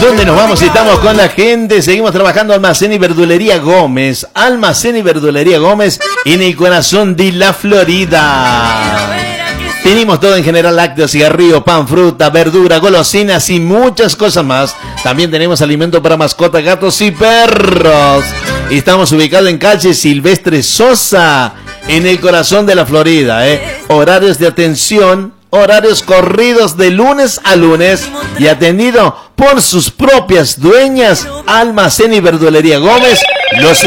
¿Dónde nos vamos? Estamos con la gente. Seguimos trabajando. Almacén y Verdulería Gómez. Almacén y Verdulería Gómez en el corazón de la Florida. Tenemos todo en general: lácteos, cigarrillo, pan, fruta, verdura, golosinas y muchas cosas más. También tenemos alimento para mascotas, gatos y perros. Estamos ubicados en calle Silvestre Sosa, en el corazón de la Florida. Horarios de atención, horarios corridos de lunes a lunes y atendido por sus propias dueñas. Almacén y Verdulería Gómez. Los